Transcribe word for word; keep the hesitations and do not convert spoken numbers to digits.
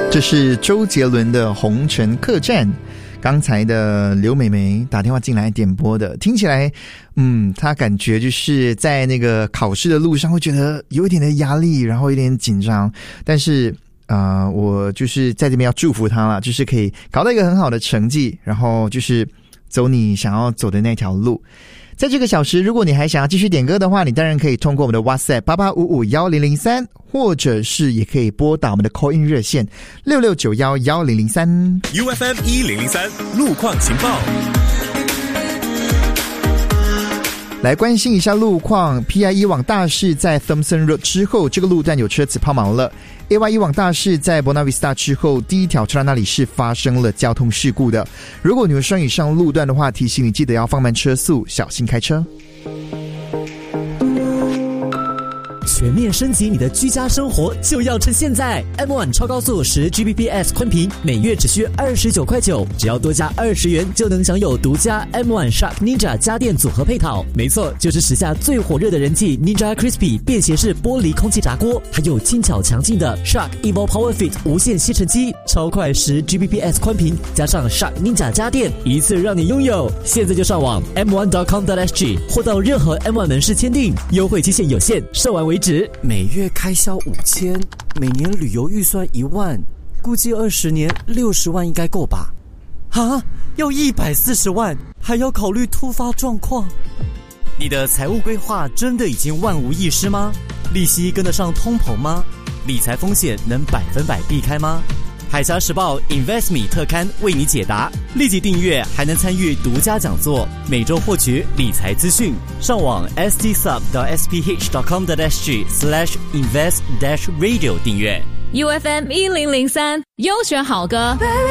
这是周杰伦的《红尘客栈》，刚才的刘美眉打电话进来点播的，听起来嗯，她感觉就是在那个考试的路上会觉得有一点的压力，然后有点紧张，但是啊、呃，我就是在这边要祝福她了，就是可以考到一个很好的成绩，然后就是走你想要走的那条路。在这个小时，如果你还想要继续点歌的话，你当然可以通过我们的 WhatsApp 八八五五一零零三，或者是也可以拨打我们的 call in 热线六六九一一零零三。 U F M 一零零三路况情报。 来关心一下路况 ，P I 一往大市在 Thompson Road 之后，这个路段有车子抛锚了。A Y 一往大市在 Buona Vista 之后，第一条车道那里是发生了交通事故的。如果你有双以上路段的话，提醒你记得要放慢车速，小心开车。 全面升级你的居家生活就要趁现在 M 一 超高速十 G B P S 宽频每月只需二十九块九，只要多加二十元就能享有独家 M 一 Shark Ninja 家电组合配套。没错，就是时下最火热的人气 Ninja Crispy 便携式玻璃空气炸锅，还有轻巧强劲的 Shark Evo Power Fit 无线吸尘机，超快十 G B P S 宽频加上 Shark Ninja 家电，一次让你拥有。现在就上网 M 一 点 com 点 S G 或到任何 M 一 门市签订，优惠期限有限，售完为止。 每月开销五千，每年旅游预算一万，估计二十年六十万应该够吧？啊，要一百四十万，还要考虑突发状况。你的财务规划真的已经万无一失吗？利息跟得上通膨吗？理财风险能百分百避开吗？海峡时报 InvestMe 特刊为你解答，立即订阅还能参与独家讲座，每周获取理财资讯。上网 s t sub 点 s p h 点 com 点 s g slash invest dash radio 订阅。 U F M 一零零三优选好歌。